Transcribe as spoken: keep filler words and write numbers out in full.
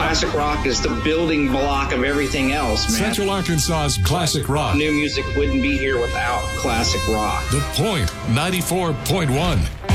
classic rock is the building block of everything else, man. Central Arkansas's classic rock. New music wouldn't be here without classic rock. The Point ninety-four point one.